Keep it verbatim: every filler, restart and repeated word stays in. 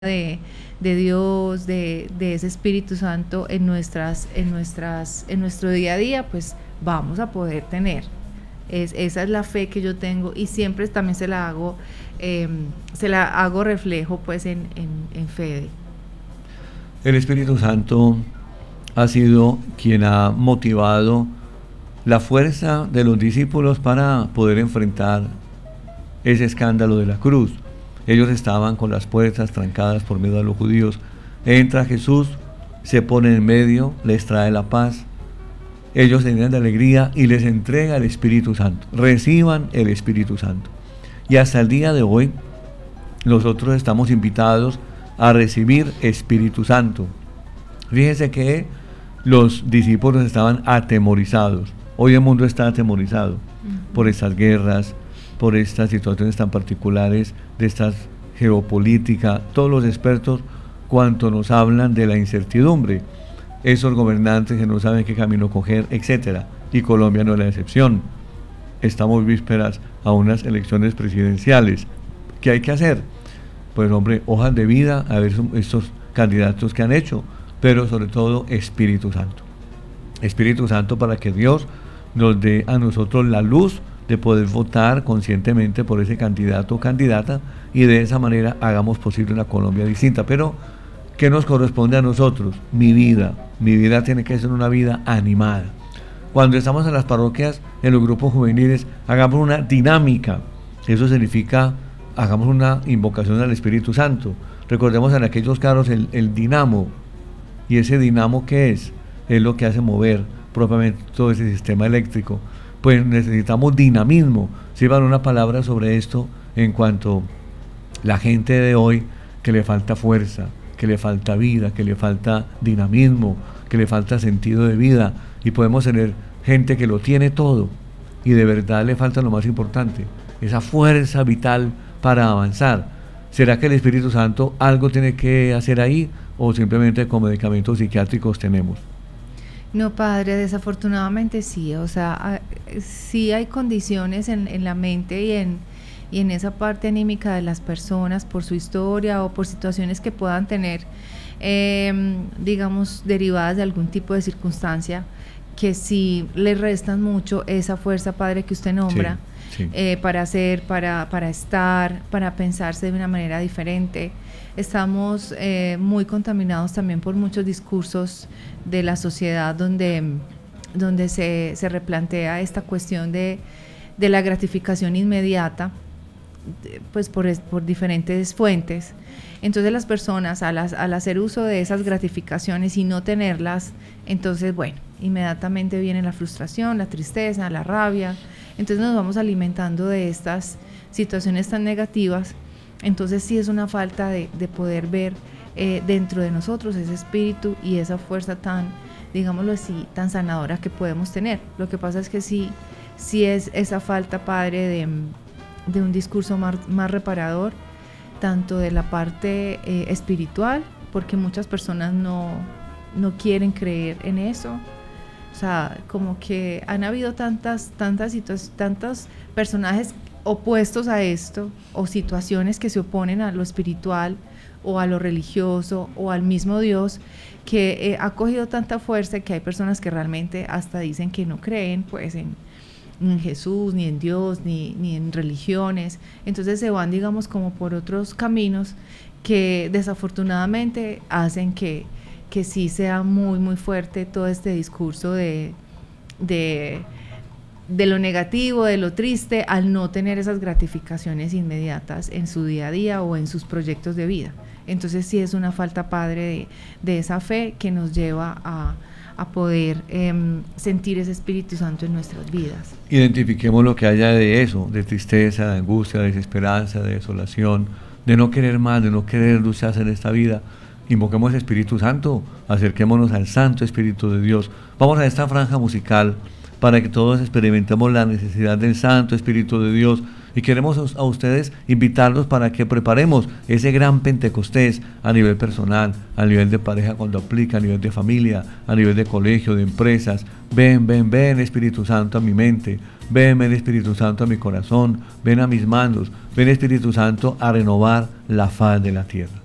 de, de Dios, de, de ese Espíritu Santo en nuestras, en nuestras, en nuestro día a día, pues vamos a poder tener. Es, esa es la fe que yo tengo y siempre también se la hago, eh, se la hago reflejo pues en, en, en Fede. El Espíritu Santo ha sido quien ha motivado la fuerza de los discípulos para poder enfrentar ese escándalo de la cruz. Ellos estaban con las puertas trancadas por miedo a los judíos. Entra Jesús, se pone en medio, les trae la paz. Ellos se llenan de alegría y les entrega el Espíritu Santo. Reciban el Espíritu Santo. Y hasta el día de hoy, nosotros estamos invitados a recibir Espíritu Santo. Fíjense que los discípulos estaban atemorizados. Hoy el mundo está atemorizado uh-huh. por estas guerras, por estas situaciones tan particulares de esta geopolítica. Todos los expertos, cuanto nos hablan de la incertidumbre, esos gobernantes que no saben qué camino coger, etcétera. Y Colombia no es la excepción. Estamos vísperas a unas elecciones presidenciales. ¿Qué hay que hacer? Pues hombre, hojas de vida a ver estos candidatos que han hecho, pero sobre todo Espíritu Santo. Espíritu Santo para que Dios nos dé a nosotros la luz de poder votar conscientemente por ese candidato o candidata y de esa manera hagamos posible una Colombia distinta. Pero, ¿qué nos corresponde a nosotros? Mi vida. Mi vida tiene que ser una vida animada. Cuando estamos en las parroquias, en los grupos juveniles, hagamos una dinámica. Eso significa, hagamos una invocación al Espíritu Santo. Recordemos en aquellos carros el, el dinamo. ¿Y ese dinamo qué es? Es lo que hace mover propiamente todo ese sistema eléctrico. Pues necesitamos dinamismo. Sirvan una palabra sobre esto en cuanto a la gente de hoy que le falta fuerza, que le falta vida, que le falta dinamismo, que le falta sentido de vida, y podemos tener gente que lo tiene todo y de verdad le falta lo más importante, esa fuerza vital para avanzar. ¿Será que el Espíritu Santo algo tiene que hacer ahí o simplemente con medicamentos psiquiátricos tenemos? No, padre, desafortunadamente sí, o sea, sí hay condiciones en, en la mente y en, y en esa parte anímica de las personas por su historia o por situaciones que puedan tener, eh, digamos, derivadas de algún tipo de circunstancia, que sí le restan mucho esa fuerza, padre, que usted nombra, sí, sí. Eh, para hacer, para, para estar, para pensarse de una manera diferente. Estamos eh, muy contaminados también por muchos discursos de la sociedad donde, donde se, se replantea esta cuestión de, de la gratificación inmediata, pues por, por diferentes fuentes. Entonces las personas al, al hacer uso de esas gratificaciones y no tenerlas, entonces bueno, inmediatamente viene la frustración, la tristeza, la rabia. Entonces nos vamos alimentando de estas situaciones tan negativas. Entonces sí es una falta de, de poder ver eh, dentro de nosotros ese espíritu y esa fuerza tan, digámoslo así, tan sanadora que podemos tener. Lo que pasa es que sí, sí es esa falta, padre, de, de un discurso más, más reparador, tanto de la parte eh, espiritual, porque muchas personas no, no quieren creer en eso. O sea, como que han habido tantas, tantas situaciones, tantos personajes opuestos a esto, o situaciones que se oponen a lo espiritual o a lo religioso o al mismo Dios, que eh, ha cogido tanta fuerza que hay personas que realmente hasta dicen que no creen pues en, ni en Jesús, ni en Dios, ni, ni en religiones. Entonces se van, digamos, como por otros caminos que desafortunadamente hacen que, que sí sea muy muy fuerte todo este discurso de, de de lo negativo, de lo triste, al no tener esas gratificaciones inmediatas en su día a día o en sus proyectos de vida. Entonces sí es una falta, padre, de, de esa fe que nos lleva a, a poder eh, sentir ese Espíritu Santo en nuestras vidas. Identifiquemos lo que haya de eso, de tristeza, de angustia, de desesperanza, de desolación, de no querer más, de no querer lucharse en esta vida. Invoquemos el Espíritu Santo, acerquémonos al Santo Espíritu de Dios. Vamos a esta franja musical para que todos experimentemos la necesidad del Santo Espíritu de Dios, y queremos a ustedes invitarlos para que preparemos ese gran Pentecostés a nivel personal, a nivel de pareja cuando aplica, a nivel de familia, a nivel de colegio, de empresas. Ven, ven, ven Espíritu Santo a mi mente, ven, ven Espíritu Santo a mi corazón, ven a mis manos, ven Espíritu Santo a renovar la faz de la tierra.